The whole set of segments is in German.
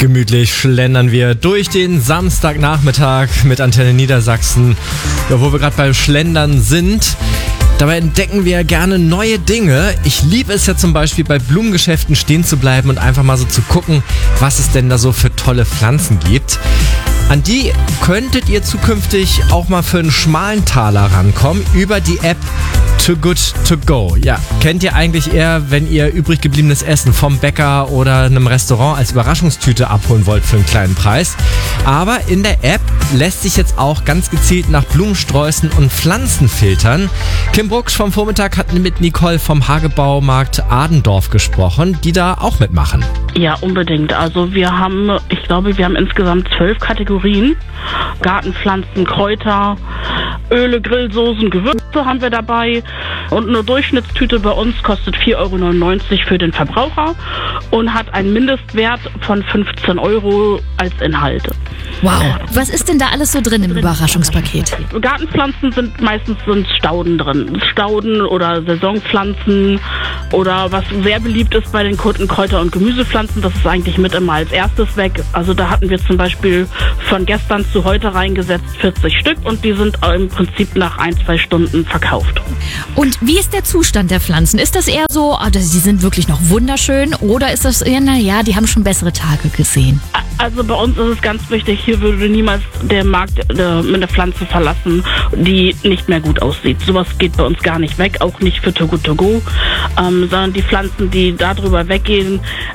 Gemütlich schlendern wir durch den Samstagnachmittag mit Antenne Niedersachsen. Ja, wo wir gerade beim Schlendern sind, dabei entdecken wir gerne neue Dinge. Ich liebe es ja zum Beispiel bei Blumengeschäften stehen zu bleiben und einfach mal so zu gucken, was es denn da so für tolle Pflanzen gibt. An die könntet ihr zukünftig auch mal für einen schmalen Taler rankommen über die App Too Good To Go. Ja, kennt ihr eigentlich eher, wenn ihr übrig gebliebenes Essen vom Bäcker oder einem Restaurant als Überraschungstüte abholen wollt für einen kleinen Preis. Aber in der App lässt sich jetzt auch ganz gezielt nach Blumensträußen und Pflanzen filtern. Kim Brucksch vom Vormittag hat mit Nicole vom Hagebaumarkt Adendorf gesprochen, die da auch mitmachen. Ja, unbedingt. Also wir haben insgesamt 12 Kategorien. Gartenpflanzen, Kräuter, Öle, Grillsoßen, Gewürze haben wir dabei. Und eine Durchschnittstüte bei uns kostet 4,99 € für den Verbraucher und hat einen Mindestwert von 15 € als Inhalte. Wow, was ist denn da alles so drin im Überraschungspaket? Gartenpflanzen sind meistens Stauden drin. Stauden oder Saisonpflanzen oder was sehr beliebt ist bei den Kunden, Kräuter- und Gemüsepflanzen, das ist eigentlich mit immer als erstes weg. Also da hatten wir zum Beispiel von gestern zu heute reingesetzt 40 Stück und die sind im Prinzip nach 1-2 Stunden verkauft. Und wie ist der Zustand der Pflanzen? Ist das eher so, die sind wirklich noch wunderschön oder ist das eher, die haben schon bessere Tage gesehen? Also bei uns ist es ganz wichtig, hier würde niemals der Markt mit einer Pflanze verlassen, die nicht mehr gut aussieht. Sowas geht bei uns gar nicht weg, auch nicht für Too Good To Go, sondern die Pflanzen, die darüber weggehen,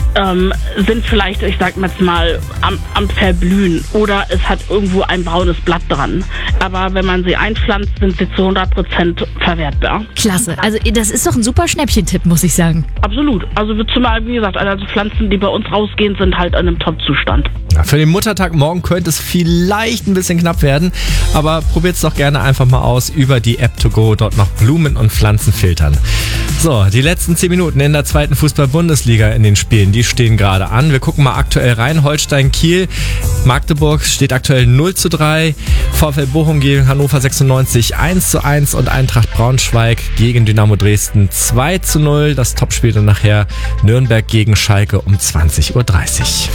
sind vielleicht, ich sag mal, am Verblühen oder es hat irgendwo ein braunes Blatt dran. Aber wenn man sie einpflanzt, sind sie zu 100% verwertbar. Klasse, also das ist doch ein super Schnäppchentipp, muss ich sagen. Absolut, also zumal, wie gesagt, also Pflanzen, die bei uns rausgehen, sind halt in einem Top-Zustand. Ja, für den Muttertag morgen könnte es vielleicht ein bisschen knapp werden, aber probiert es doch gerne einfach mal aus über die App To Go, dort noch Blumen und Pflanzen filtern. So, die letzten 10 Minuten in der 2. Fußball-Bundesliga in den Spielen, die stehen gerade an. Wir gucken mal aktuell rein. Holstein-Kiel, Magdeburg steht aktuell 0:3, VfL Bochum gegen Hannover 96 1:1 und Eintracht Braunschweig gegen Dynamo Dresden 2:0. Das Topspiel dann nachher Nürnberg gegen Schalke um 20:30 Uhr.